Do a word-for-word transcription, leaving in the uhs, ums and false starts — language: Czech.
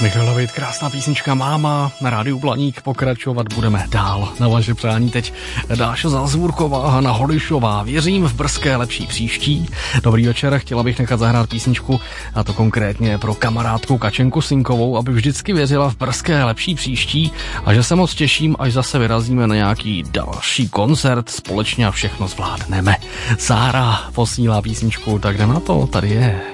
Michal David, krásná písnička Máma, na rádiu Blaník, pokračovat budeme dál. Na vaše přání teď Dáša Zazvůrková, Hana Holišová, věřím v brzké lepší příští. Dobrý večer, chtěla bych nechat zahrát písničku, a to konkrétně pro kamarádku Kačenku Sinkovou, aby vždycky věřila v brzké lepší příští a že se moc těším, až zase vyrazíme na nějaký další koncert, společně a všechno zvládneme. Sára posílá písničku, tak jdem na to, tady je.